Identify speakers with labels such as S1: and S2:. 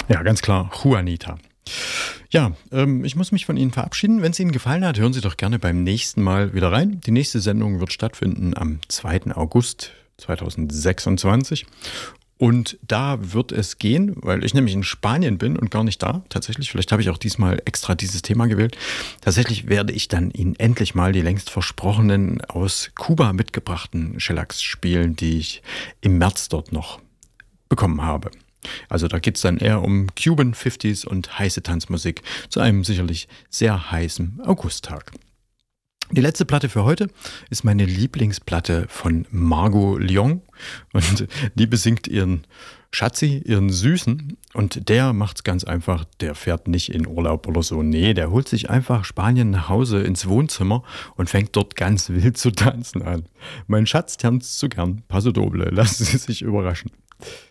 S1: Ja, ganz klar, Juanita. Ja, ich muss mich von Ihnen verabschieden. Wenn es Ihnen gefallen hat, hören Sie doch gerne beim nächsten Mal wieder rein. Die nächste Sendung wird stattfinden am 2. August 2026. Und da wird es gehen, weil ich nämlich in Spanien bin und gar nicht da. Tatsächlich, vielleicht habe ich auch diesmal extra dieses Thema gewählt. Tatsächlich werde ich dann Ihnen endlich mal die längst versprochenen aus Kuba mitgebrachten Shellacks spielen, die ich im März dort noch bekommen habe. Also da geht es dann eher um Cuban 50s und heiße Tanzmusik zu einem sicherlich sehr heißen Augusttag. Die letzte Platte für heute ist meine Lieblingsplatte von Margot Lyon und die besingt ihren Schatzi, ihren Süßen, und der macht's ganz einfach, der fährt nicht in Urlaub oder so, nee, der holt sich einfach Spanien nach Hause ins Wohnzimmer und fängt dort ganz wild zu tanzen an. Mein Schatz tanzt so gern, paso doble, lassen Sie sich überraschen.